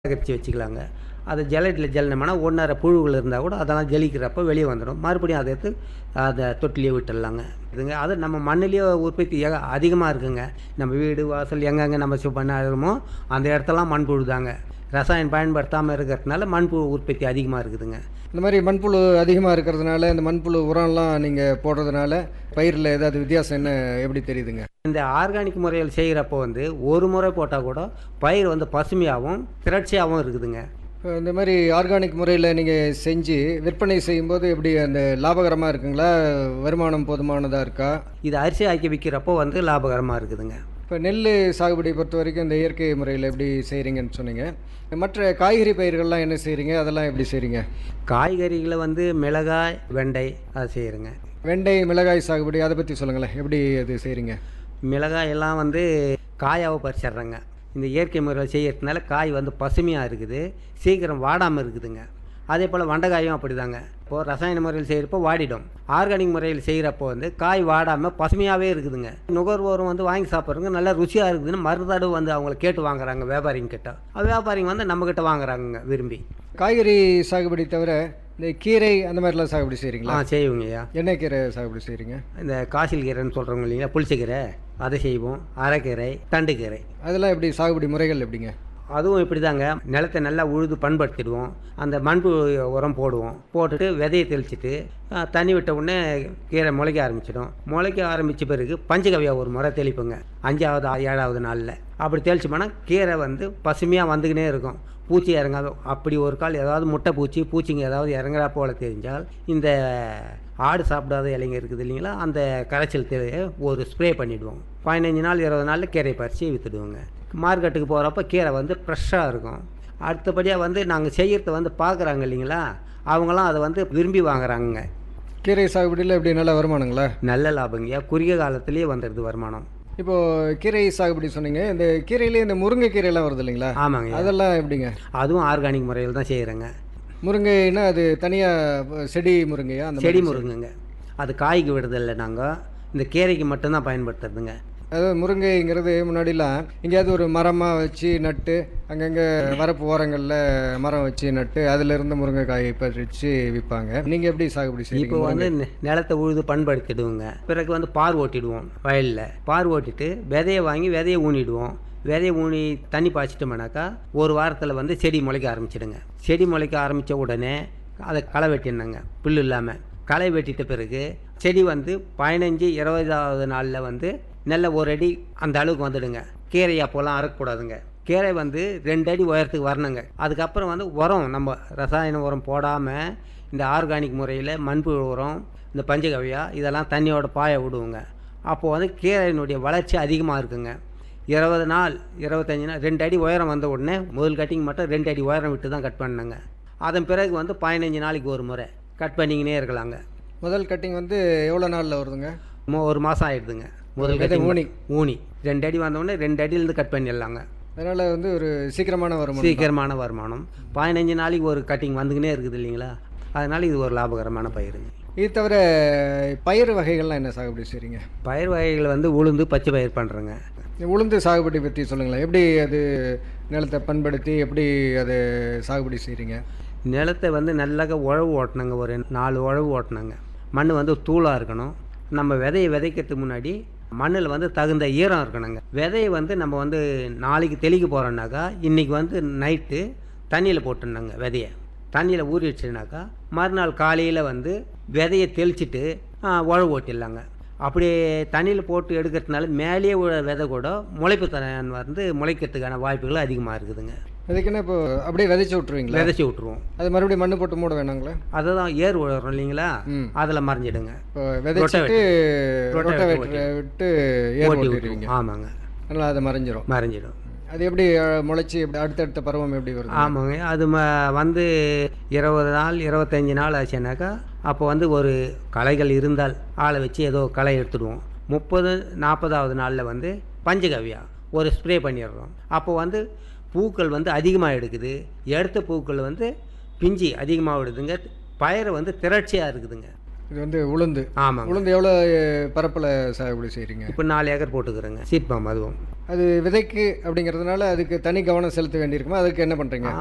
சேகரித்து வச்சுக்கலாங்க. அதை ஜல்லடையில் ஜல்லினோம்னா 1 1/2 புழுகள் இருந்தால் கூட அதெல்லாம் ஜலிக்கிறப்போ வெளியே வந்துடும். மறுபடியும் அதை எடுத்து அதை தொட்டிலேயே விட்டுடலாங்க. இதுங்க அது நம்ம மண்ணிலேயே உற்பத்தி அதிகமாக இருக்குங்க. நம்ம வீடு வாசல் எங்கெங்கே நம்ம பண்ணாமோ அந்த இடத்தெல்லாம் மண்புழு தாங்க. ரசாயனம் பயன்படுத்தாமல் இருக்கிறதுனால மண்புழு உற்பத்தி அதிகமாக இருக்குதுங்க. இந்த மாதிரி மண்புழு அதிகமாக இருக்கிறதுனால இந்த மண்புழு உரம்லாம் நீங்கள் போடுறதுனால பயிரில் ஏதாவது வித்தியாசம் என்ன எப்படி தெரியுதுங்க? இந்த ஆர்கானிக் முறையில் செய்கிறப்போ ஒரு முறை போட்டால் கூட பயிர் பசுமையாகவும் திரட்சியாகவும் இருக்குதுங்க. இந்த மாதிரி ஆர்கானிக் முறையில் நீங்கள் செஞ்சு விற்பனை செய்யும்போது எப்படி அந்த லாபகரமாக இருக்குங்களா? வருமானம் போதுமானதாக இருக்கா? இது அரிசி ஆக்கி விற்கிறப்போ லாபகரமாக இருக்குதுங்க. இப்போ நெல் சாகுபடி பொறுத்த வரைக்கும் இந்த இயற்கை முறையில் எப்படி செய்கிறீங்கன்னு சொன்னீங்க. மற்ற காய்கறி பயிர்கள்லாம் என்ன செய்கிறீங்க? அதெல்லாம் எப்படி செய்கிறீங்க? காய்கறிகளை மிளகாய், வெண்டை அதை செய்கிறேங்க. வெண்டை, மிளகாய் சாகுபடி அதை பற்றி சொல்லுங்களேன். எப்படி அது செய்கிறீங்க? மிளகாய் எல்லாம் காயாவை பறிச்சிட்றேங்க. இந்த இயற்கை முறையில் செய்கிறதுனால காய் பசுமையாக இருக்குது, சீக்கிரம் வாடாமல் இருக்குதுங்க. அதே போல் வெண்டைக்காயும் அப்படி தாங்க. இப்போது ரசாயன முறையில் செய்கிறப்போ வாடிடும். ஆர்கானிக் முறையில் செய்கிறப்போ காய் வாடாமல் பசுமையாகவே இருக்குதுங்க. நுகர்வோரும் வாங்கி சாப்பிட்றவங்க நல்லா ருசியாக இருக்குதுன்னு மறுதடு அவங்கள கேட்டு வாங்குறாங்க வியாபாரிங்க கிட்ட. வியாபாரிங்க நம்மக்கிட்ட வாங்குறாங்க விரும்பி. காய்கறி சாகுபடி தவிர இந்த கீரை அந்த மாதிரிலாம் சாகுபடி செய்கிறீங்களா? செய்வோங்கய்யா. என்ன கீரை சாகுபடி செய்கிறீங்க? இந்த காசில் கீரைன்னு சொல்கிறவங்க இல்லைங்களா, புளிச்சக்கீரை அதை செய்வோம். அரைக்கீரை, தண்டுக்கீரை. அதெல்லாம் எப்படி சாகுபடி முறைகள் எப்படிங்க? அதுவும் இப்படி தாங்க. நிலத்தை நல்லா உழுது பண்படுத்திடுவோம். அந்த மண்பு உரம் போடுவோம். போட்டுட்டு விதையை தெளிச்சிட்டு தண்ணி விட்ட உடனே கீரை முளைக்க ஆரம்பிச்சிடும். முளைக்க ஆரம்பித்த பிறகு பஞ்சகவியா ஒரு முறை தெளிப்போங்க. 5வது 7வது நாளில் அப்படி தெளிச்சோம்னா கீரை பசுமையாக வந்துக்கினே இருக்கும். பூச்சி இறங்காது. அப்படி ஒரு கால் ஏதாவது முட்டை பூச்சிங்க ஏதாவது இறங்குறா போல் தெரிஞ்சால் இந்த ஆடு சாப்பிடாத இலைங்க இருக்குது இல்லைங்களா, அந்த கரைச்சல் ஒரு ஸ்ப்ரே பண்ணிவிடுவோம். 15 நாள் 20 நாளில் கீரை பறித்து விற்றுடுவோங்க. மார்க்கெட்டுக்கு போகிறப்ப கீரை ஃப்ரெஷ்ஷாக இருக்கும். அடுத்தபடியாக நாங்கள் செய்கிறத பார்க்குறாங்க இல்லைங்களா, அவங்களாம் அதை விரும்பி வாங்குறாங்க. கீரை சாகுபடியில் எப்படி நல்ல வருமானங்களா? நல்ல லாபங்கய்யா. குறுகிய காலத்திலேயே வந்துடுது வருமானம். இப்போது கீரை சாகுபடி சொன்னீங்க. இந்த கீரையிலே இந்த முருங்கைக்கீரைலாம் வருது இல்லைங்களா? ஆமாங்க. அதெல்லாம் எப்படிங்க? அதுவும் ஆர்கானிக் முறையில் தான் செய்கிறேங்க. முருங்கைன்னா அது தனியாக செடி முருங்கையா? அந்த செடி முருங்குங்க. அது காய்க்கு விடுறதில்லை. நாங்கள் இந்த கீரைக்கு மட்டும்தான் பயன்படுத்துறதுங்க. அதாவது முருங்கைங்கிறது முன்னாடிலாம் எங்கேயாவது ஒரு மரமாக வச்சு நட்டு அங்கங்கே வரப்பு ஓரங்களில் மரம் வச்சு நட்டு அதிலிருந்து முருங்கைக்காயை பறித்து விற்பாங்க. நீங்கள் எப்படி சாகுபடி செய்வீங்க? இப்போ நிலத்தை உழுது பண்படுத்திடுவோங்க. பிறகு பார் ஓட்டிடுவோம். வயலில் பார் ஓட்டிட்டு விதையை வாங்கி விதையை ஊனிடுவோம். விதையை ஊனி தண்ணி பாய்ச்சிட்டோம்னாக்கா ஒரு வாரத்தில் செடி முளைக்க ஆரம்பிச்சிடுங்க. செடி முளைக்க ஆரம்பித்த உடனே அதை களை வெட்டிடணுங்க. புல் இல்லாமல் களை வெட்டிட்ட பிறகு செடி 15-20வது நாளில் நல்ல ஒரு அடி அந்த அளவுக்கு வந்துடுங்க. கீரை அப்போலாம் அறக்கக்கூடாதுங்க. கீரை 2 அடி உயரத்துக்கு வரணுங்க. அதுக்கப்புறம் உரம் நம்ம ரசாயன உரம் போடாமல் இந்த ஆர்கானிக் முறையில் மண்புழு உரம், இந்த பஞ்சகவியா இதெல்லாம் தண்ணியோட பாய விடுவோங்க. அப்போது கீரையினுடைய வளர்ச்சி அதிகமாக இருக்குங்க. 20 நாள் 25 நாள் 2 அடி உயரம் வந்த உடனே முதல் கட்டிங் மட்டும் 2 அடி உயரம் விட்டு தான் கட் பண்ணணுங்க. அதன் பிறகு 15 நாளைக்கு ஒரு முறை கட் பண்ணிக்கினே இருக்கலாங்க. முதல் கட்டிங் எவ்வளோ நாளில் வருதுங்க? 1 மாதம் ஆகிடுதுங்க. முதல் கட்டிங் ஊனி 2 அடி வந்தோடனே 2 அடியிலேருந்து கட் பண்ணிடலாங்க. அதனால் ஒரு சீக்கிரமான வருமானம். 15 நாளைக்கு ஒரு கட்டிங் வந்துக்கினே இருக்குது இல்லைங்களா, அதனால் இது ஒரு லாபகரமான பயிருங்க. இது தவிர பயிர் வகைகள்லாம் என்ன சாகுபடி செய்கிறீங்க? பயிர் வகைகள் உளுந்து, பச்சை பயிர் பண்ணுறேங்க. உளுந்து சாகுபடி பற்றி சொல்லுங்களேன். எப்படி அது நிலத்தை பண்படுத்தி எப்படி அது சாகுபடி செய்கிறீங்க? நிலத்தை நல்லா உழவு ஓட்டணுங்க. ஒரு 4 உழவு ஓட்டணுங்க. மண் தூளாக இருக்கணும். நம்ம விதையை விதைக்கிறதுக்கு முன்னாடி மண்ணில் தகுந்த ஈரம் இருக்கணுங்க. விதையை நம்ம நாளைக்கு தெளிக்க போகிறோன்னாக்கா இன்றைக்கி நைட்டு தண்ணியில் போட்டுருந்தாங்க. விதையை தண்ணியில் ஊறிடுச்சுனாக்கா மறுநாள் காலையில் விதையை தெளிச்சிட்டு உழவு ஓட்டிடலாங்க. அப்படி தண்ணியில் போட்டு எடுக்கிறதுனால மேலேயே விதை கூட முளைப்பு தரன் முளைக்கிறதுக்கான வாய்ப்புகள் அதிகமாக இருக்குதுங்க. அதுக்குன்னா இப்போ அப்படியே விதைச்சி விட்ருவீங்களா? விதைச்சி விட்ருவோம். அது மறுபடியும் மண்ணு போட்டு மூட வேணாங்களா? அதை தான் ஏர் விழுறோம் இல்லைங்களா, அதில் மறைஞ்சிடுங்க. இப்போ விதைச்சிட்டு விட்டு ஏர் ஓட்டிடுவீங்க. ஆமாங்க. அதனால் அது மறைஞ்சிடும். அது எப்படி முளைச்சி அடுத்தடுத்த பருவம் எப்படி வருது? ஆமாங்க. அது 20 நாள் 25 நாள் ஆச்சுன்னாக்கா அப்போ ஒரு களைகள் இருந்தால் ஆளை வச்சு ஏதோ களை எடுத்துடுவோம். 30-40வது நாளில் பஞ்சகவியா ஒரு ஸ்ப்ரே பண்ணிடுறோம். அப்போ பூக்கள் அதிகமாக எடுக்குது. எடுத்த பூக்கள் பிஞ்சு அதிகமாக விடுதுங்க. பயிர் திரட்சியாக இருக்குதுங்க. இது வந்து உளுந்து. ஆமாங்க. உளுந்து எவ்வளோ பரப்பில் சாகுபடி செய்கிறீங்க? இப்போ 4 ஏக்கர் போட்டுக்கிறேங்க. சீட் பாம் அதுவும். அது விதைக்கு அப்படிங்கிறதுனால அதுக்கு தனி கவனம் செலுத்த வேண்டியிருக்குமா? அதுக்கு என்ன பண்ணுறீங்க?